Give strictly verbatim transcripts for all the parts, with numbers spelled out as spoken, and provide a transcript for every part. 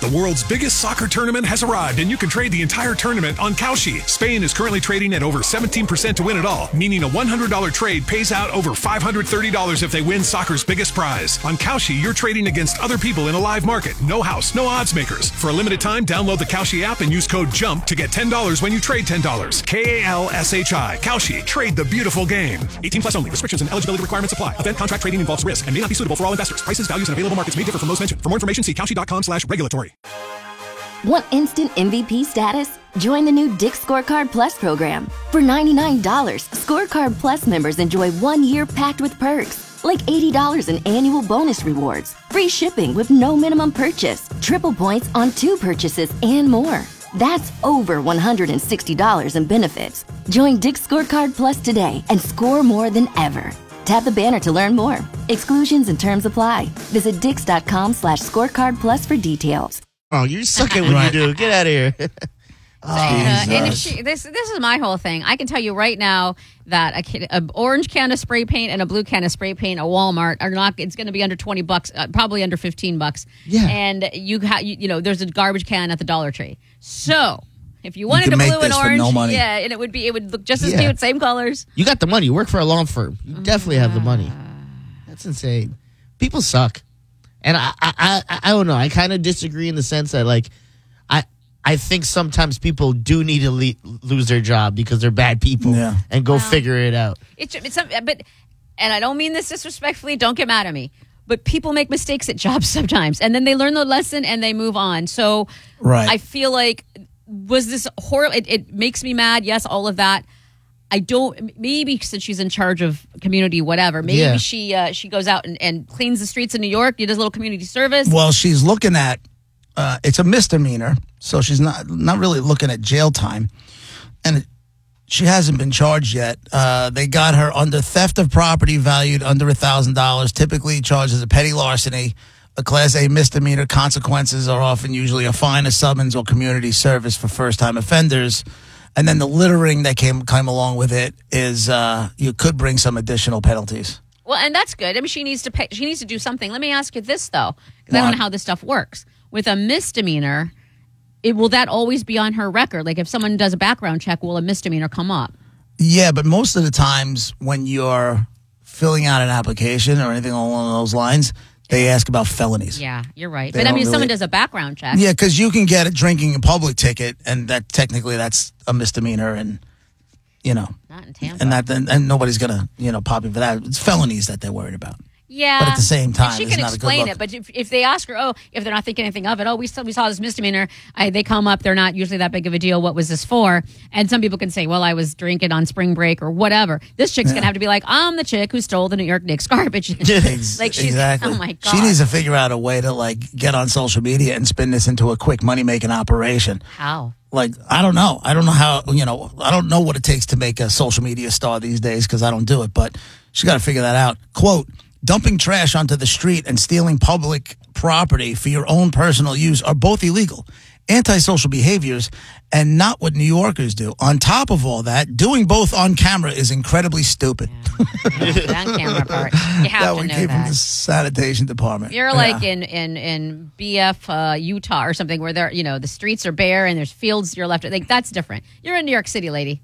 The world's biggest soccer tournament has arrived, and you can trade the entire tournament on Kalshi. Spain is currently trading at over seventeen percent to win it all, meaning a one hundred dollars trade pays out over five hundred thirty dollars if they win soccer's biggest prize. On Kalshi, you're trading against other people in a live market. No house, no odds makers. For a limited time, download the Kalshi app and use code JUMP to get ten dollars when you trade ten dollars. K A L S H I. Kalshi. Trade the beautiful game. eighteen plus only. Restrictions and eligibility requirements apply. Event contract trading involves risk and may not be suitable for all investors. Prices, values, and available markets may differ from those mentioned. For more information, see Kalshi.com slash regulatory. Want instant M V P status? Join the new Dick's Scorecard Plus program. For ninety-nine dollars, Scorecard Plus members enjoy one year packed with perks, like eighty dollars in annual bonus rewards, free shipping with no minimum purchase, triple points on two purchases, and more. That's over one hundred sixty dollars in benefits. Join Dick's Scorecard Plus today and score more than ever. Tap the banner to learn more. Exclusions and terms apply. Visit dix.com slash scorecard plus for details. Oh, you suck at what you do. Get out of here. Oh, uh, and if she, this this is my whole thing. I can tell you right now that a, kid, a orange can of spray paint and a blue can of spray paint at Walmart are not. It's going to be under twenty bucks, uh, probably under fifteen bucks. Yeah. And you ha, you, you know, there's a garbage can at the Dollar Tree. So if you wanted you a can blue make and this for orange, no money. yeah, and it would be it would look just as Yeah. cute, same colors. You got the money. You work for a law firm. You definitely have the money. That's insane. People suck. And I I, I, I don't know. I kind of disagree in the sense that, like, I I think sometimes people do need to le- lose their job because they're bad people Yeah. and go Wow. figure it out. It's, it's some, but, and I don't mean this disrespectfully. Don't get mad at me. But people make mistakes at jobs sometimes, and then they learn the lesson and they move on. So Right. I feel like, was this horrible? It, it makes me mad. Yes, all of that. I don't. Maybe since she's in charge of community, whatever. Maybe Yeah. she uh, she goes out and, and cleans the streets in New York. Does a little community service. Well, she's looking at uh, it's a misdemeanor, so she's not not really looking at jail time, and it, she hasn't been charged yet. Uh, they got her under theft of property valued under a thousand dollars, typically charged as a petty larceny. A Class A misdemeanor. Consequences are often usually a fine, a summons, or community service for first-time offenders. And then the littering that came came along with it is uh, you could bring some additional penalties. Well, and that's good. I mean, she needs to pay, she needs to do something. Let me ask you this though, because I don't What? know how this stuff works. With a misdemeanor, it, will that always be on her record? Like if someone does a background check, will a misdemeanor come up? Yeah, but most of the times when you're filling out an application or anything along those lines, they ask about felonies. Yeah, you're right. They But I don't mean, if someone really- does a background check. Yeah, because you can get a drinking in public ticket, and that technically that's a misdemeanor, and you know, Not in Tampa. and that and, and nobody's gonna you know pop you for that. It's felonies that they're worried about. Yeah, But at the same And time, she it's can not a good explain look. it. But if, if they ask her, oh, if they're not thinking anything of it, oh, we saw we saw this misdemeanor. I, they come up, they're not usually that big of a deal. What was this for? And some people can say, well, I was drinking on spring break or whatever. This chick's gonna have to be like, I'm the chick who stole the New York Knicks garbage. Ex- like she's, exactly. oh my god, She needs to figure out a way to like get on social media and spin this into a quick money making operation. how? Like, I don't know. I don't know how, you know, I don't know what it takes to make a social media star these days because I don't do it, but she's got to figure that out. Quote, dumping trash onto the street and stealing public property for your own personal use are both illegal, antisocial behaviors, and not what New Yorkers do. On top of all that, doing both on camera is incredibly stupid. Yeah, the on camera part. You have that to one know came from that. the sanitation department. You're Yeah. like in in in B F uh, Utah or something where there, you know, the streets are bare and there's fields to your left. Like that's different. You're in New York City, lady.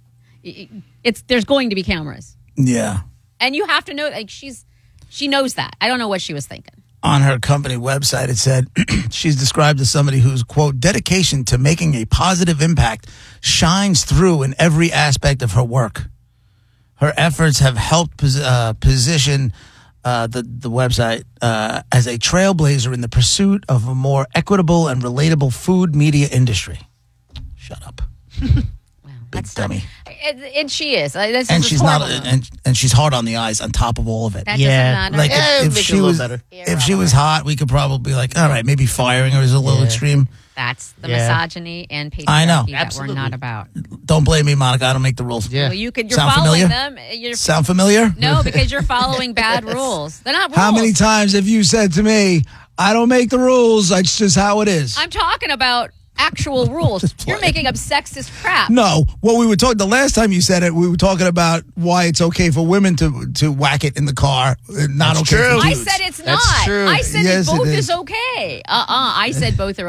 It's there's going to be cameras, Yeah. and you have to know. Like she's she knows that. I don't know what she was thinking. On her company website, it said she's described as somebody whose, quote, dedication to making a positive impact shines through in every aspect of her work. Her efforts have helped pos- uh, position uh, the, the website uh, as a trailblazer in the pursuit of a more equitable and relatable food media industry. Shut up. Big That's dummy. And, and she is. Uh, This And is she's not, horrible. and, and she's hard on the eyes on top of all of it. That Yeah, doesn't matter. Like Eh, if, if make it she a little was, better. if she was hot, we could probably be like, all right, maybe firing her is a little Yeah. extreme. That's the Yeah. misogyny and patriarchy I know. that Absolutely. we're not about. Don't blame me, Monica. I don't make the rules. Yeah. Well, you could. You're Sound following familiar? them. You're, Sound familiar? no, because you're following bad rules. They're not rules. How many times have you said to me, I don't make the rules, it's just how it is? I'm talking about actual rules. You're making up sexist crap. No, what we were talking the last time you said it, we were talking about why it's okay for women to to whack it in the car, uh, not That's okay true. for I dudes. said it's That's not. true. I said Yes, it both it is is. okay. Uh-uh. I said both are